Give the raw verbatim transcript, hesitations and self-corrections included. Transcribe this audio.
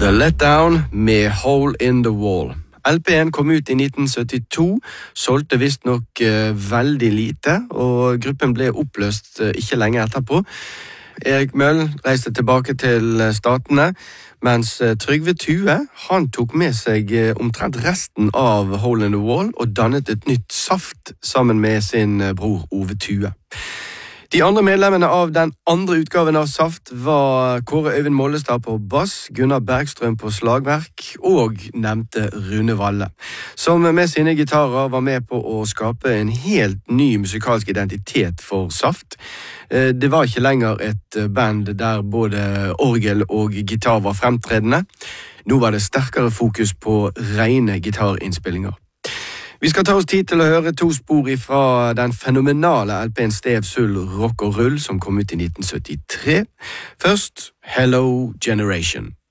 The Letdown med Hole in the Wall. L P-en kom ut i nitten syttito, solgte visst nok uh, veldig lite, og gruppen ble oppløst uh, ikke lenge etterpå. Erik Møll reiste tilbake til statene, mens uh, Trygve Tue, han tok med seg uh, omtrent resten av Hole in the Wall og dannet et nytt Saft sammen med sin uh, bror Ove Tue. De andre medlemmene av den andre utgaven av Saft var Kåre Øyvind Mollestad på bass, Gunnar Bergstrøm på slagverk og nevnte Rune Valle, som med sine gitarer var med på å skape en helt ny musikalsk identitet for Saft. Det var ikke lenger et band der både orgel og gitar var fremtredende. Nå var det sterkere fokus på rene gitarinnspillinger. Vi skal ta oss tid til å høre to spor fra den fenomenale L P-en Stev Sull Rock og Rull som kom ut i nitten syttitre. Først Hello Generation.